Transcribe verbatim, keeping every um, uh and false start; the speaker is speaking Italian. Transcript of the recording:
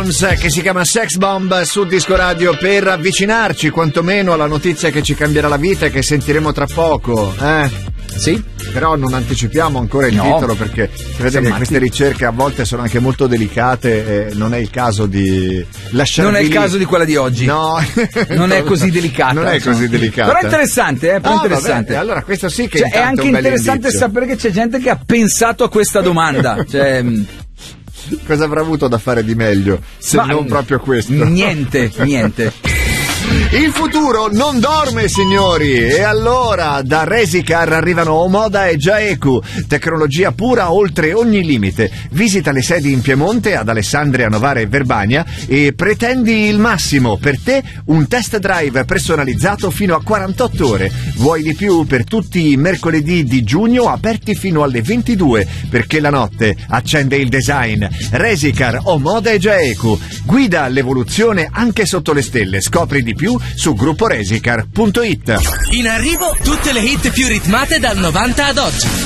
Jones, che si chiama Sex Bomb su Disco Radio, per avvicinarci quantomeno alla notizia che ci cambierà la vita e che sentiremo tra poco, eh? Sì, però non anticipiamo ancora il no. titolo, perché si vede che queste ricerche a volte sono anche molto delicate e non è il caso di lasciarvi non è il lì. caso di quella di oggi. No, non è così delicata. Non è così delicata. Però è interessante, eh? Però ah, interessante. Vabbè, allora questo sì che cioè, è anche un bel interessante indizio. sapere che c'è gente che ha pensato a questa domanda. Cioè, cosa avrà avuto da fare di meglio se ma, non proprio questo? Niente, niente. Il futuro non dorme, signori, e allora da Resicar arrivano Omoda e Jaeku, tecnologia pura oltre ogni limite. Visita le sedi in Piemonte, ad Alessandria, Novara e Verbania e pretendi il massimo. Per te un test drive personalizzato fino a quarantotto ore. Vuoi di più? Per tutti i mercoledì di giugno aperti fino alle ventidue, perché la notte accende il design. Resicar, Omoda e Jaeku, guida all'evoluzione anche sotto le stelle. Scopri di più su gruppo resicar punto it. In arrivo tutte le hit più ritmate dal novanta ad oggi.